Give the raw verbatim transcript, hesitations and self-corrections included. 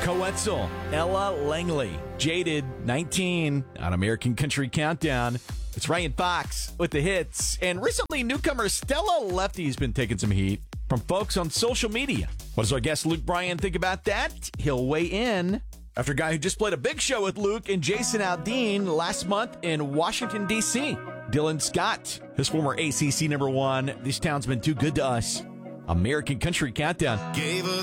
Coetzel, Ella Langley, Jaded, nineteen, on American Country Countdown. It's Ryan Fox with the hits. And recently, newcomer Stella Lefty has been taking some heat from folks on social media. What does our guest Luke Bryan think about that? He'll weigh in after a guy who just played a big show with Luke and Jason Aldean last month in Washington, D C Dylan Scott, his former A C C number one. This town's been too good to us. American Country Countdown. Gave us